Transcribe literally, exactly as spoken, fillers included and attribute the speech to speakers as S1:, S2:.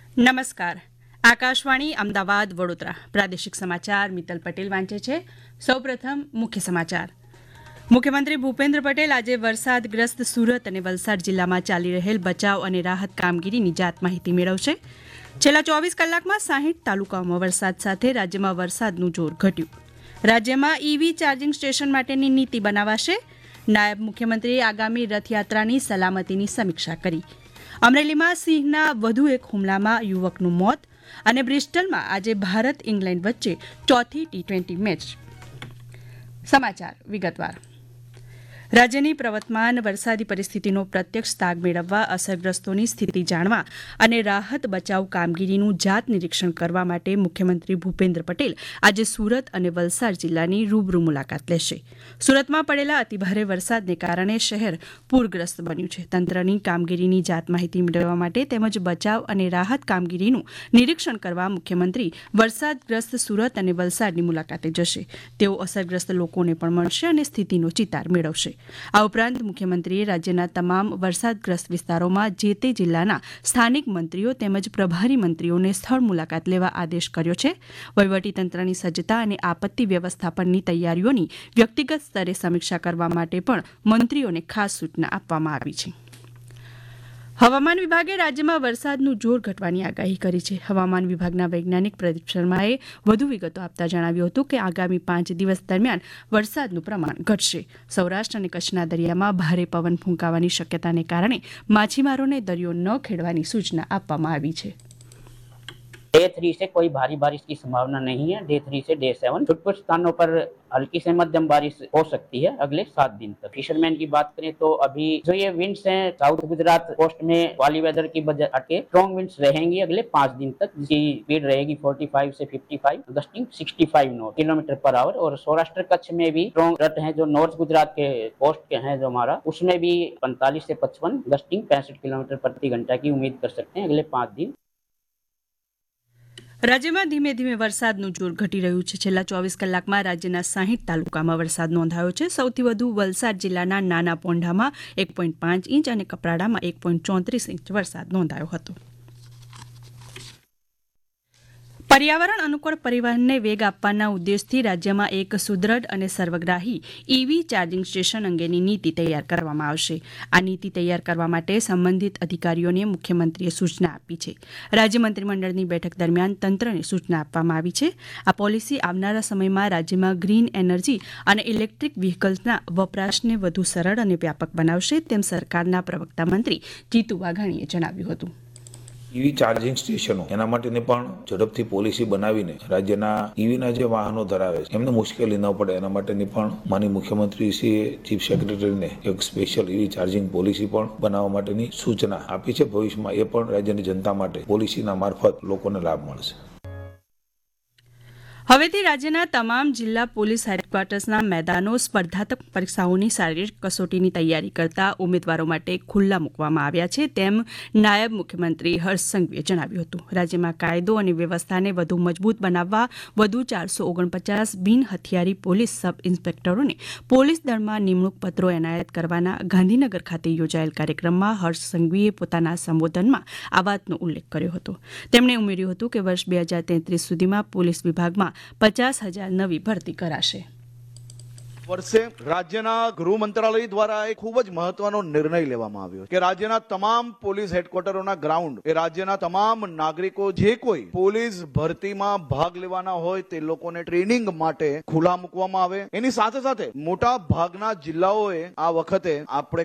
S1: નમસ્કાર. આકાશવાણી અમદાવાદ વડોદરા પ્રાદેશિક સમાચાર મિત્તલ પટેલ વાંચે છે. સૌપ્રથમ મુખ્ય સમાચાર. મુખ્યમંત્રી ભૂપેન્દ્ર પટેલ આજે વરસાદગ્રસ્ત સુરત અને વલસાડ જિલ્લામાં ચાલી રહેલ બચાવ અને રાહત કામગીરીની જાત માહિતી મેળવશે. છેલ્લા ચોવીસ કલાકમાં સાહીઠ તાલુકાઓમાં વરસાદ સાથે રાજ્યમાં વરસાદનું જોર ઘટ્યું. રાજ્યમાં ઈવી ચાર્જિંગ સ્ટેશન માટેની નીતિ બનાવાશે. નાયબ મુખ્યમંત્રીએ આગામી રથયાત્રાની સલામતીની સમીક્ષા કરી. અમરેલીમાં સિંહના વધુ એક હુમલામાં યુવકનું મોત અને બ્રિસ્ટલમાં આજે ભારત ઇંગ્લેન્ડ વચ્ચે ચોથી ટી ટ્વેન્ટી મેચ. સમાચાર વિગતવાર. રાજ્યની પ્રવર્તમાન વરસાદી પરિસ્થિતિનો પ્રત્યક્ષ તાગ મેળવવા, અસરગ્રસ્તોની સ્થિતિ જાણવા અને રાહત બચાવ કામગીરીનું જાત નિરીક્ષણ કરવા માટે મુખ્યમંત્રી ભૂપેન્દ્ર પટેલ આજે સુરત અને વલસાડ જિલ્લાની રૂબરૂ મુલાકાત લેશે. સુરતમાં પડેલા અતિભારે વરસાદને કારણે શહેર પૂરગ્રસ્ત બન્યું છે. તંત્રની કામગીરીની જાત માહિતી મેળવવા માટે તેમજ બચાવ અને રાહત કામગીરીનું નિરીક્ષણ કરવા મુખ્યમંત્રી વરસાદગ્રસ્ત સુરત અને વલસાડની મુલાકાતે જશે. તેઓ અસરગ્રસ્ત લોકોને પણ મળશે અને સ્થિતિનો ચિતાર મેળવશે. આ ઉપરાંત મુખ્યમંત્રીએ રાજ્યના તમામ વરસાદગ્રસ્ત વિસ્તારોમાં જે તે જિલ્લાના સ્થાનિક મંત્રીઓ તેમજ પ્રભારી મંત્રીઓને સ્થળ મુલાકાત લેવા આદેશ કર્યો છે. વહીવટીતંત્રની સજ્જતા અને આપત્તિ વ્યવસ્થાપનની તૈયારીઓની વ્યક્તિગત સ્તરે સમીક્ષા કરવા માટે પણ મંત્રીઓને ખાસ સૂચના આપવામાં આવી છે. હવામાન વિભાગે રાજ્યમાં વરસાદનું જોર ઘટવાની આગાહી કરી છે. હવામાન વિભાગના વૈજ્ઞાનિક પ્રદીપ શર્માએ વધુ વિગતો આપતા જણાવ્યું હતું કે આગામી પાંચ દિવસ દરમિયાન વરસાદનું પ્રમાણ ઘટશે. સૌરાષ્ટ્ર અને કચ્છના દરિયામાં ભારે પવન ફૂંકાવાની શક્યતાને કારણે માછીમારોને દરિયો ન ખેડવાની સૂચના આપવામાં આવી છે.
S2: डे थ्री से कोई भारी बारिश की संभावना नहीं है. डे थ्री से डे सेवन कुछ कुछ स्थानों पर हल्की से मध्यम बारिश हो सकती है अगले सात दिन तक. फिशरमैन की बात करें तो अभी जो ये विंड्स हैं साउथ गुजरात कोस्ट में वाली वेदर की वजह के स्ट्रॉन्ग विंड्स रहेंगी अगले पांच दिन तक, जिसकी स्पीड रहेगी पैंतालीस से पचपन, गस्टिंग पैंसठ नॉट किलोमीटर पर आवर. और सौराष्ट्र कच्छ में भी स्ट्रॉन्ग रट हैं जो नॉर्थ गुजरात के कोस्ट के हैं जो हमारा, उसमें भी पैंतालीस से पचपन, गस्टिंग पैंसठ किलोमीटर प्रति घंटा की उम्मीद कर सकते हैं अगले पांच दिन.
S1: રાજ્યમાં ધીમે ધીમે વરસાદનું જોર ઘટી રહ્યું છે. છેલ્લા ચોવીસ કલાકમાં રાજ્યના સાહીઠ તાલુકામાં વરસાદ નોંધાયો છે. સૌથી વધુ વલસાડ જિલ્લાના નાના પોંઢામાં એક પોઈન્ટ પાંચ ઇંચ અને કપરાડામાં એક પોઈન્ટ ચોત્રીસ ઇંચ વરસાદ નોંધાયો હતો. પર્યાવરણ અનુકૂળ પરિવહનને વેગ આપવાના ઉદ્દેશથી રાજ્યમાં એક સુદ્રઢ અને સર્વગ્રાહી ઈવી ચાર્જિંગ સ્ટેશન અંગેની નીતિ તૈયાર કરવામાં આવશે. આ નીતિ તૈયાર કરવા માટે સંબંધિત અધિકારીઓને મુખ્યમંત્રીએ સૂચના આપી છે. રાજ્ય મંત્રીમંડળની બેઠક દરમિયાન તંત્રને સૂચના આપવામાં આવી છે. આ પોલિસી આવનારા સમયમાં રાજ્યમાં ગ્રીન એનર્જી અને ઇલેક્ટ્રિક વ્હીકલ્સના વપરાશને વધુ સરળ અને વ્યાપક બનાવશે, તેમ સરકારના પ્રવક્તા મંત્રી જીતુ વાઘાણીએ જણાવ્યું હતું.
S3: ઈવી ચાર્જિંગ સ્ટેશનો એના માટેની પણ ઝડપથી પોલિસી બનાવીને રાજ્યના ઈવીના જે વાહનો ધરાવે છે એમને મુશ્કેલી ન પડે એના માટેની પણ માનનીય મુખ્યમંત્રીશ્રીએ ચીફ સેક્રેટરીને એક સ્પેશિયલ ઈવી ચાર્જિંગ પોલિસી પણ બનાવવા માટેની સૂચના આપી છે. ભવિષ્યમાં એ પણ રાજ્યની જનતા માટે પોલિસીના મારફત લોકોને લાભ મળશે.
S1: હવેથી રાજ્યના તમામ જિલ્લા પોલીસ હેડક્વાર્ટર્સના મેદાનો સ્પર્ધાત્મક પરીક્ષાઓની શારીરિક કસોટીની તૈયારી કરતા ઉમેદવારો માટે ખુલ્લા મૂકવામાં આવ્યા છે, તેમ નાયબ મુખ્યમંત્રી હર્ષ સંઘવીએ જણાવ્યું હતું. રાજ્યમાં કાયદો અને વ્યવસ્થાને વધુ મજબૂત બનાવવા વધુ ચારસો ઓગણપચાસ બિન હથિયારી પોલીસ સબ ઇન્સ્પેક્ટરોને પોલીસ દળમાં નિમણૂક પત્રો એનાયત કરવાના ગાંધીનગર ખાતે યોજાયેલ કાર્યક્રમમાં હર્ષ સંઘવીએ પોતાના સંબોધનમાં આ વાતનો ઉલ્લેખ કર્યો હતો. તેમણે ઉમેર્યું હતું કે વર્ષ બે હજાર તેત્રીસ સુધીમાં પોલીસ વિભાગમાં પચાસ હજાર નવી ભરતી કરાશે.
S4: વર્ષે રાજ્યના ગૃહ મંત્રાલય દ્વારા એક ખૂબ જ મહત્વનો નિર્ણય લેવામાં આવ્યો કે રાજ્યના તમામ પોલીસ હેડક્વાર્ટરોના ગ્રાઉન્ડ એ રાજ્યના તમામ નાગરિકો જે કોઈ પોલીસ ભરતીમાં ભાગ લેવાના હોય તે લોકોને ટ્રેનિંગ માટે ખુલ્લા મૂકવામાં આવે. એની સાથે સાથે મોટા ભાગના જિલ્લાઓએ આ વખતે આપણે